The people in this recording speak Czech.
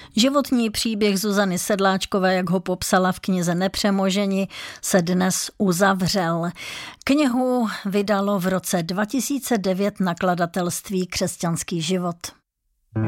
Životní příběh Zuzany Sedláčkové, jak ho popsala v knize Nepřemoženi, se dnes uzavřel. Knihu vydalo v roce 2009 nakladatelství Křesťanský život.